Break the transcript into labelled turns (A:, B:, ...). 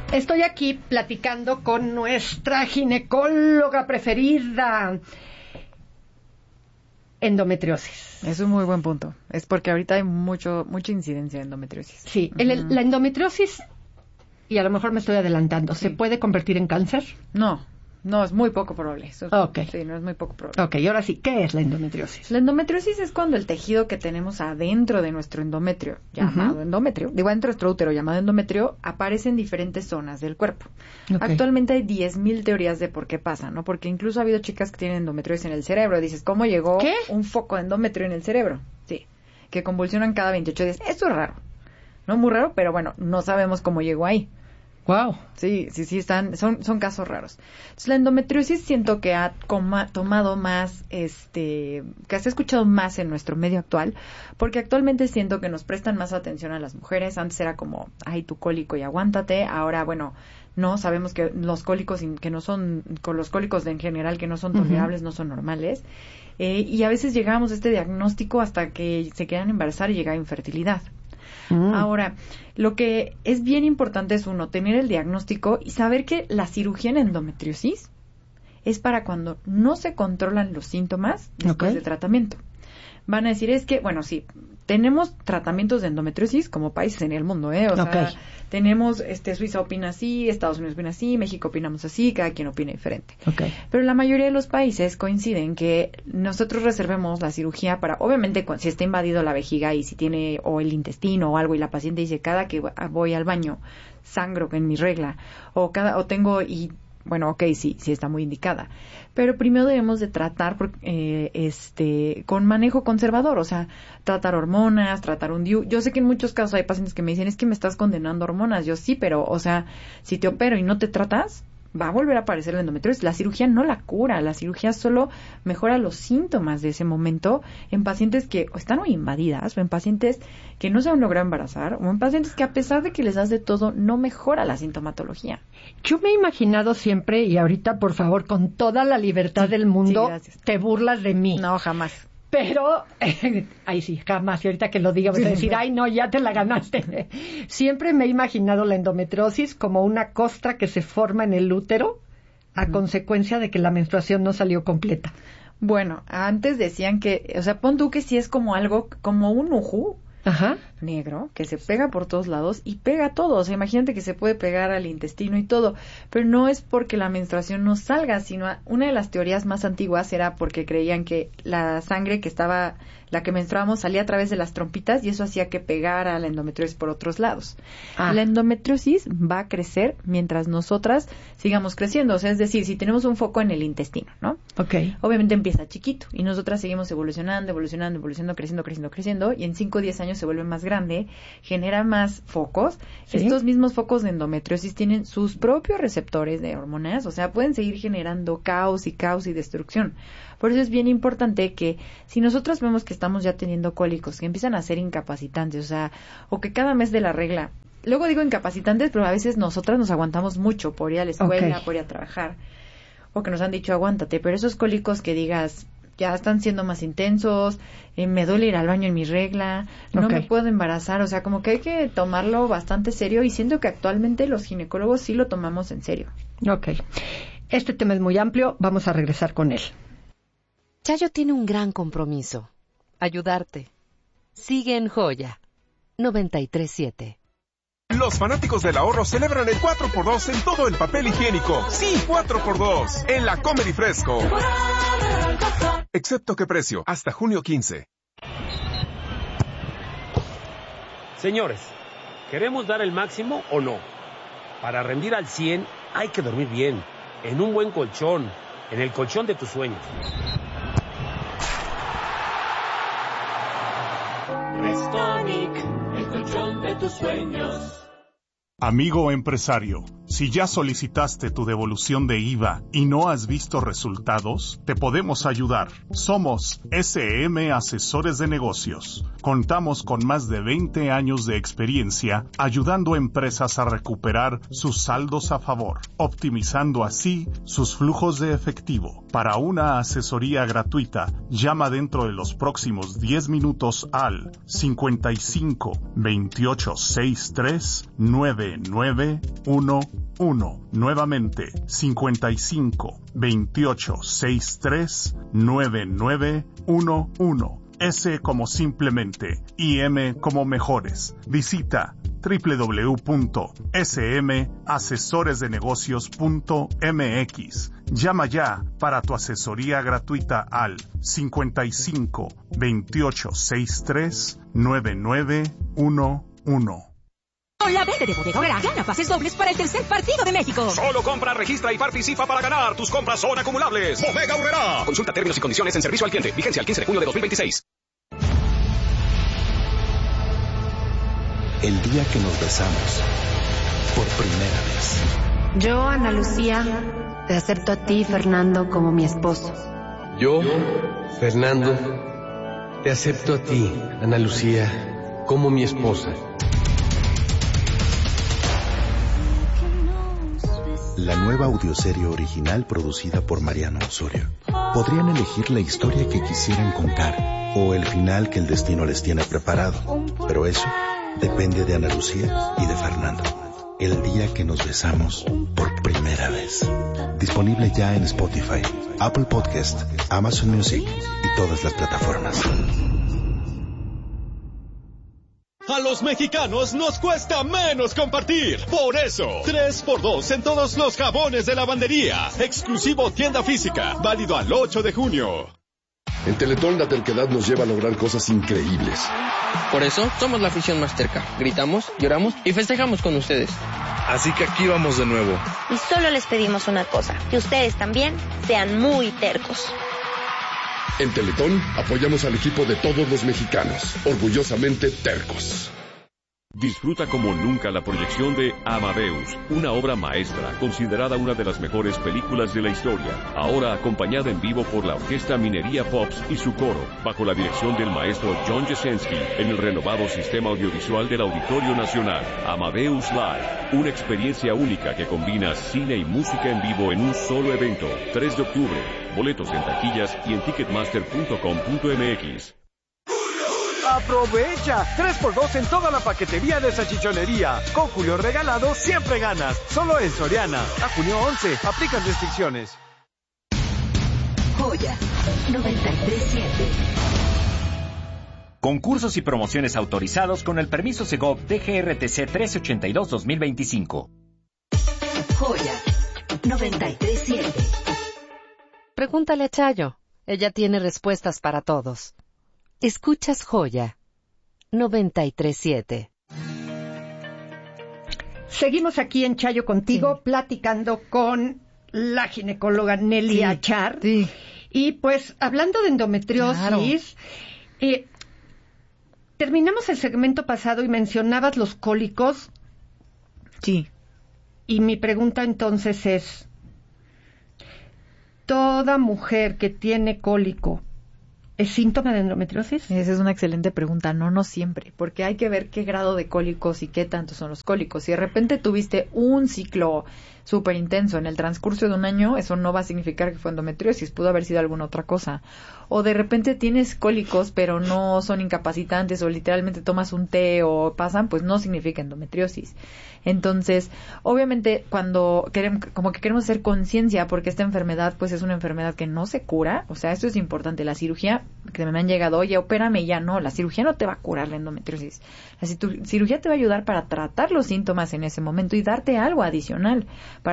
A: Estoy aquí platicando con nuestra ginecóloga preferida. Endometriosis.
B: Es un muy buen punto. Es porque ahorita hay mucha incidencia de endometriosis.
A: Sí, la endometriosis, y a lo mejor me estoy adelantando, ¿se puede convertir en cáncer?
B: No, es muy poco probable.
A: Ok.
B: Sí, no es muy poco probable.
A: Ok, y ahora sí, ¿qué es la endometriosis?
B: La endometriosis es cuando el tejido que tenemos adentro de nuestro endometrio, llamado endometrio, adentro de nuestro útero llamado endometrio, aparece en diferentes zonas del cuerpo. Okay. Actualmente hay 10,000 teorías de por qué pasa, ¿no? Porque incluso ha habido chicas que tienen endometriosis en el cerebro. Dices, ¿cómo llegó un foco de endometrio en el cerebro? Sí, que convulsionan cada 28 días. Esto es raro. No muy raro, pero bueno, no sabemos cómo llegó ahí.
A: Wow.
B: Sí, son casos raros. Entonces, la endometriosis siento que ha tomado más, que se ha escuchado más en nuestro medio actual, porque actualmente siento que nos prestan más atención a las mujeres. Antes era como, ay, tu cólico y aguántate. Ahora, bueno, no, sabemos que los cólicos que no son, con los cólicos en general que no son tolerables, no son normales. Y a veces llegábamos a este diagnóstico hasta que se quedan embarazar y llega infertilidad. Ahora, lo que es bien importante es tener el diagnóstico y saber que la cirugía en endometriosis es para cuando no se controlan los síntomas después de tratamiento. Van a decir, sí, tenemos tratamientos de endometriosis como países en el mundo, O sea, tenemos, Suiza opina así, Estados Unidos opina así, México opinamos así, cada quien opina diferente. Pero la mayoría de los países coinciden que nosotros reservemos la cirugía para, obviamente, si está invadido la vejiga y si tiene, o el intestino o algo, y la paciente dice, cada que voy al baño, sangro en mi regla, sí está muy indicada. Pero primero debemos de tratar con manejo conservador, o sea, tratar hormonas, tratar un DIU. Yo sé que en muchos casos hay pacientes que me dicen, es que me estás condenando hormonas. Yo sí, pero, o sea, si te opero y no te tratas, va a volver a aparecer la endometriosis. La cirugía no la cura, la cirugía solo mejora los síntomas de ese momento en pacientes que están muy invadidas, o en pacientes que no se han logrado embarazar, o en pacientes que a pesar de que les das de todo, no mejora la sintomatología.
A: Yo me he imaginado siempre, y ahorita, por favor, con toda la libertad del mundo, te burlas de mí.
B: No, jamás.
A: Pero, ay sí, jamás, y ahorita que lo diga vas a decir, ay no, ya te la ganaste. Siempre me he imaginado la endometriosis como una costra que se forma en el útero a consecuencia de que la menstruación no salió completa.
B: Bueno, antes decían que, o sea, pon tú que sí es como algo, como un ujú negro, que se pega por todos lados y pega todo. O sea, imagínate que se puede pegar al intestino y todo, pero no es porque la menstruación no salga, sino una de las teorías más antiguas era porque creían que la sangre la que menstruábamos salía a través de las trompitas y eso hacía que pegara la endometriosis por otros lados. La endometriosis va a crecer mientras nosotras sigamos creciendo. O sea, es decir, si tenemos un foco en el intestino, ¿no? Obviamente empieza chiquito y nosotras seguimos evolucionando, creciendo y en 5 o 10 años se vuelve más grande, genera más focos. Estos mismos focos de endometriosis tienen sus propios receptores de hormonas, o sea, pueden seguir generando caos y destrucción. Por eso es bien importante que si nosotros vemos que estamos ya teniendo cólicos que empiezan a ser incapacitantes, o sea, o que cada mes de la regla, luego digo incapacitantes, pero a veces nosotras nos aguantamos mucho por ir a la escuela, por ir a trabajar, o que nos han dicho aguántate, pero esos cólicos que digas ya están siendo más intensos, me duele ir al baño en mi regla, no me puedo embarazar, o sea, como que hay que tomarlo bastante serio y siento que actualmente los ginecólogos sí lo tomamos en serio.
A: Este tema es muy amplio, vamos a regresar con él.
C: Chayo tiene un gran compromiso, ayudarte. Sigue en Joya 93.7.
D: Los fanáticos del ahorro celebran el 4x2 en todo el papel higiénico. Sí, 4x2 en la Comer y Fresco. Excepto que precio, hasta junio 15.
E: Señores, ¿queremos dar el máximo o no? Para rendir al 100 hay que dormir bien, en un buen colchón, en el colchón de tus sueños.
F: Restonic, el colchón de tus sueños.
G: Amigo empresario, si ya solicitaste tu devolución de IVA y no has visto resultados, te podemos ayudar. Somos SM Asesores de Negocios. Contamos con más de 20 años de experiencia ayudando a empresas a recuperar sus saldos a favor, optimizando así sus flujos de efectivo. Para una asesoría gratuita, llama dentro de los próximos 10 minutos al 55 28 63 991 Nuevamente, 55 28 63 9911. S como simplemente y M como mejores. Visita www.smasesoresdenegocios.mx. Llama ya para tu asesoría gratuita al 55 28 63 9911.
H: Con la verde de Bodega Aurrerá, gana pases dobles para el tercer partido de México.
I: Solo compra, registra y participa para ganar. Tus compras son acumulables. Bodega Aurrerá. Consulta términos y condiciones en servicio al cliente. Vigencia el 15 de junio de 2026.
J: El día que nos besamos. Por primera vez.
K: Yo, Ana Lucía, te acepto a ti, Fernando, como mi esposo.
L: Yo, Fernando, te acepto a ti, Ana Lucía, como mi esposa.
J: La nueva audioserie original producida por Mariano Osorio. Podrían elegir la historia que quisieran contar o el final que el destino les tiene preparado, pero eso depende de Ana Lucía y de Fernando. El día que nos besamos por primera vez. Disponible ya en Spotify, Apple Podcast, Amazon Music y todas las plataformas.
M: A los mexicanos nos cuesta menos compartir. Por eso, 3x2 en todos los jabones de lavandería. Exclusivo tienda física. Válido al 8 de junio.
N: En Teletón la terquedad nos lleva a lograr cosas increíbles.
O: Por eso, somos la afición más terca. Gritamos, lloramos y festejamos con ustedes.
P: Así que aquí vamos de nuevo.
Q: Y solo les pedimos una cosa. Que ustedes también sean muy tercos.
N: En Teletón apoyamos al equipo de todos los mexicanos, orgullosamente tercos.
R: Disfruta como nunca la proyección de Amadeus, una obra maestra considerada una de las mejores películas de la historia, ahora acompañada en vivo por la Orquesta Minería Pops y su coro, bajo la dirección del maestro John Jasenski, en el renovado sistema audiovisual del Auditorio Nacional. Amadeus Live, una experiencia única que combina cine y música en vivo en un solo evento. 3 de octubre, boletos en taquillas y en ticketmaster.com.mx.
S: ¡Aprovecha! 3x2 en toda la paquetería de salchichonería. Con Julio Regalado siempre ganas. Solo en Soriana. A junio 11. Aplican restricciones.
H: Joya 93.7.
T: Concursos y promociones autorizados con el permiso Segov DGRTC 1382-2025.
H: Joya 93.7.
C: Pregúntale a Chayo. Ella tiene respuestas para todos. Escuchas Joya 93.7.
A: Seguimos aquí en Chayo contigo, platicando con la ginecóloga Nelly Achar.
B: Sí.
A: Y pues, hablando de endometriosis, terminamos el segmento pasado y mencionabas los cólicos.
B: Sí.
A: Y mi pregunta entonces es, ¿toda mujer que tiene cólico ¿es síntoma de endometriosis?
B: Esa es una excelente pregunta. No siempre, porque hay que ver qué grado de cólicos y qué tanto son los cólicos. Si de repente tuviste un ciclo súper intenso en el transcurso de un año, eso no va a significar que fue endometriosis, pudo haber sido alguna otra cosa. O de repente tienes cólicos, pero no son incapacitantes, o literalmente tomas un té o pasan, pues no significa endometriosis. Entonces, obviamente, cuando queremos hacer conciencia, porque esta enfermedad, pues es una enfermedad que no se cura, o sea, esto es importante. La cirugía, que me han llegado, oye, opérame, ya no, la cirugía no te va a curar la endometriosis. La cirugía te va a ayudar para tratar los síntomas en ese momento y darte algo adicional.